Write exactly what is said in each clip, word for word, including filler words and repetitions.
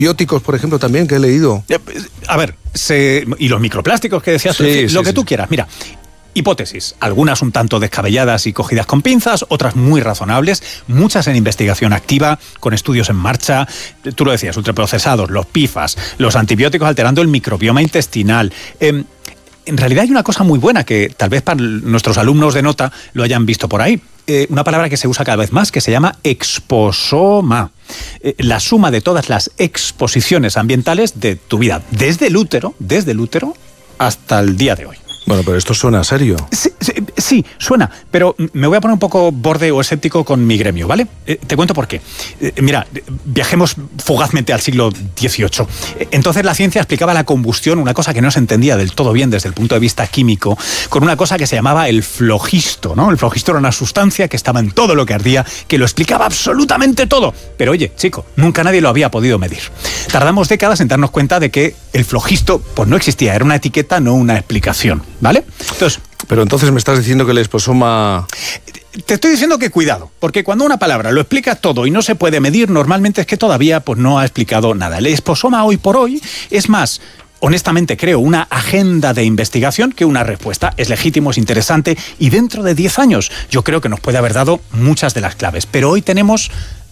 bióticos, por ejemplo, también, que he leído. A ver, se, y los microplásticos que decías, sí, lo sí, que sí. tú quieras. Mira, hipótesis, algunas un tanto descabelladas y cogidas con pinzas, otras muy razonables, muchas en investigación activa, con estudios en marcha. Tú lo decías, ultraprocesados, los P F A S, los antibióticos alterando el microbioma intestinal. Eh, en realidad hay una cosa muy buena que tal vez para nuestros alumnos de nota lo hayan visto por ahí. Eh, una palabra que se usa cada vez más, que se llama exposoma. Eh, la suma de todas las exposiciones ambientales de tu vida, desde el útero, desde el útero hasta el día de hoy. Bueno, pero esto suena serio. Sí, sí, sí, suena, pero me voy a poner un poco borde o escéptico con mi gremio, ¿vale? Eh, te cuento por qué. Eh, mira, viajemos fugazmente al siglo dieciocho. Eh, entonces la ciencia explicaba la combustión, una cosa que no se entendía del todo bien desde el punto de vista químico, con una cosa que se llamaba el flogisto, ¿no? El flogisto era una sustancia que estaba en todo lo que ardía, que lo explicaba absolutamente todo. Pero oye, chico, nunca nadie lo había podido medir. Tardamos décadas en darnos cuenta de que el flogisto, pues no existía, era una etiqueta, no una explicación. ¿Vale? Entonces, pero entonces me estás diciendo que el exposoma... Te estoy diciendo que cuidado, porque cuando una palabra lo explica todo y no se puede medir, normalmente es que todavía pues, no ha explicado nada. El exposoma hoy por hoy es más, honestamente creo, una agenda de investigación que una respuesta. Es legítimo, es interesante y dentro de diez años yo creo que nos puede haber dado muchas de las claves. Pero hoy tenemos...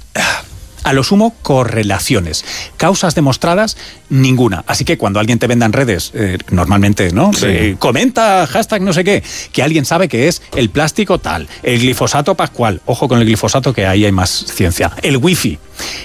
a lo sumo, correlaciones. Causas demostradas, ninguna. Así que cuando alguien te venda en redes, eh, normalmente, ¿no? Sí. Eh, comenta, hashtag no sé qué, que alguien sabe que es el plástico tal, el glifosato pascual, ojo con el glifosato que ahí hay más ciencia, el wifi.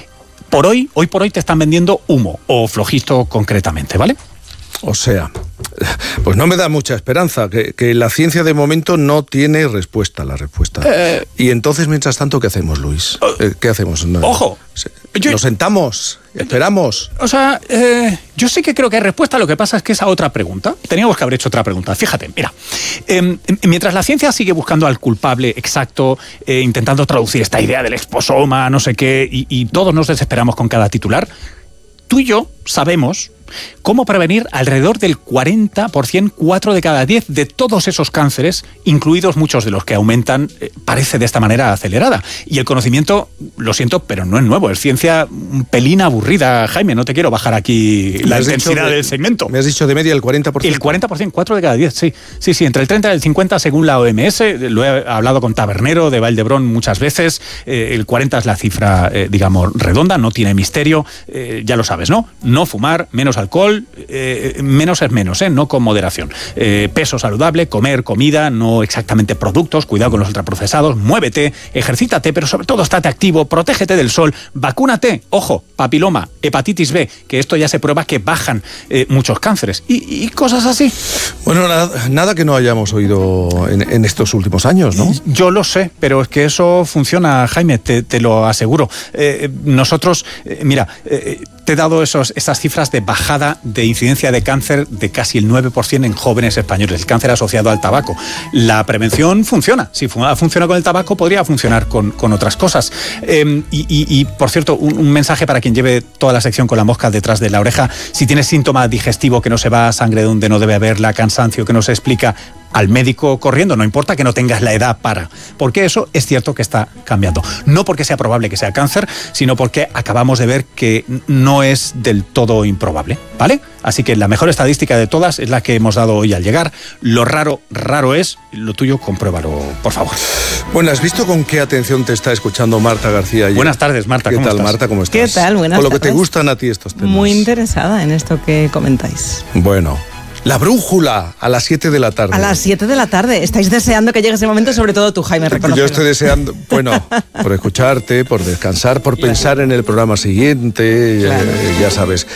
Por hoy, hoy por hoy te están vendiendo humo, o flogisto concretamente, ¿vale? O sea, pues no me da mucha esperanza, que, que la ciencia de momento no tiene respuesta, la respuesta. Eh, y entonces, mientras tanto, ¿qué hacemos, Luis? Eh, ¿Qué hacemos? No, ¡Ojo! Yo, ¿Nos sentamos? ¿Esperamos? O sea, eh, yo sí que creo que hay respuesta, lo que pasa es que esa otra pregunta, teníamos que haber hecho otra pregunta. Fíjate, mira, eh, mientras la ciencia sigue buscando al culpable exacto, eh, intentando traducir esta idea del exposoma, no sé qué, y, y todos nos desesperamos con cada titular, tú y yo sabemos cómo prevenir alrededor del cuarenta por ciento, cuatro de cada diez de todos esos cánceres, incluidos muchos de los que aumentan, eh, parece de esta manera acelerada. Y el conocimiento, lo siento, pero no es nuevo, es ciencia un pelín aburrida. Jaime, no te quiero bajar aquí la intensidad de, del segmento. Me has dicho de media el cuarenta por ciento. El cuarenta por ciento, cuatro de cada diez, sí. Sí, sí, entre el treinta y el cincuenta según la O M S, lo he hablado con Tabernero de Valdebrón muchas veces, eh, el cuarenta es la cifra, eh, digamos, redonda, no tiene misterio, eh, ya lo sabes, ¿no? No fumar, menos alcohol, eh, menos es menos, ¿eh? No con moderación. Eh, peso saludable, comer comida, no exactamente productos, cuidado con los ultraprocesados, muévete, ejercítate, pero sobre todo estate activo, protégete del sol, vacúnate, ojo, papiloma, hepatitis B, que esto ya se prueba que bajan eh, muchos cánceres y, y cosas así. Bueno, nada, nada que no hayamos oído en, en estos últimos años, ¿no? Yo lo sé, pero es que eso funciona, Jaime, te, te lo aseguro. Eh, nosotros, eh, mira, eh, te he dado esos, esas cifras de bajada de incidencia de cáncer de casi el nueve por ciento en jóvenes españoles, el cáncer asociado al tabaco. La prevención funciona. Si funciona con el tabaco, podría funcionar con, con otras cosas. Eh, y, y, y, por cierto, un, un mensaje para quien lleve toda la sección con la mosca detrás de la oreja. Si tienes síntoma digestivo, que no se va sangre donde no debe haberla, cansancio que no se explica, al médico corriendo, no importa que no tengas la edad para, porque eso es cierto que está cambiando. No porque sea probable que sea cáncer, sino porque acabamos de ver que no es del todo improbable, ¿vale? Así que la mejor estadística de todas es la que hemos dado hoy al llegar. Lo raro, raro es, lo tuyo, compruébalo, por favor. Bueno, ¿has visto con qué atención te está escuchando Marta García ayer? Buenas tardes, Marta, ¿Qué ¿cómo tal, estás? Marta? ¿Cómo estás? ¿Qué tal? Buenas Con lo tardes. que te gustan a ti estos temas. Muy interesada en esto que comentáis. Bueno, La Brújula, a las siete de la tarde. A las siete de la tarde. Estáis deseando que llegue ese momento, sobre todo tú, Jaime, reconócelo. Yo estoy deseando, bueno, por escucharte, por descansar, por claro. pensar en el programa siguiente, claro. ya, ya sabes.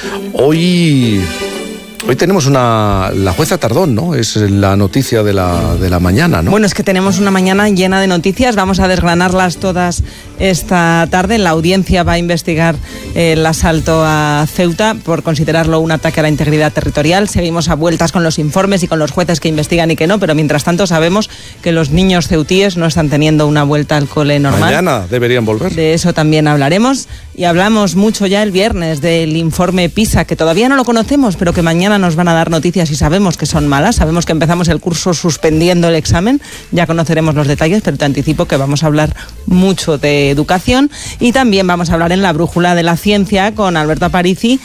Hoy... Hoy tenemos una... La jueza Tardón, ¿no? Es la noticia de la, de la mañana, ¿no? Bueno, es que tenemos una mañana llena de noticias. Vamos a desgranarlas todas esta tarde. La audiencia va a investigar el asalto a Ceuta por considerarlo un ataque a la integridad territorial. Seguimos a vueltas con los informes y con los jueces que investigan y que no, pero mientras tanto sabemos que los niños ceutíes no están teniendo una vuelta al cole normal. Mañana deberían volver. De eso también hablaremos. Y hablamos mucho ya el viernes del informe PISA, que todavía no lo conocemos, pero que mañana nos van a dar noticias y sabemos que son malas. Sabemos que empezamos el curso suspendiendo el examen. Ya conoceremos los detalles, pero te anticipo que vamos a hablar mucho de educación. Y también vamos a hablar en la Brújula de la Ciencia con Alberto Aparici